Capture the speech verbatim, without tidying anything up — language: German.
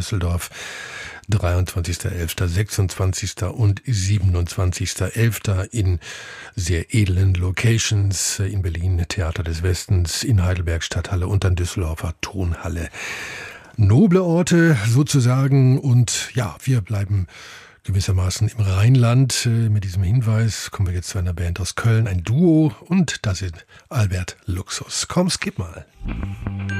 Düsseldorf. dreiundzwanzigster elfter, sechsundzwanzigster und siebenundzwanzigster elfter in sehr edlen Locations. In Berlin Theater des Westens, in Heidelberg Stadthalle und dann Düsseldorfer Tonhalle. Noble Orte sozusagen, und ja, wir bleiben gewissermaßen im Rheinland. Mit diesem Hinweis kommen wir jetzt zu einer Band aus Köln, ein Duo, und das sind Albert Luxus. Komm, skip mal.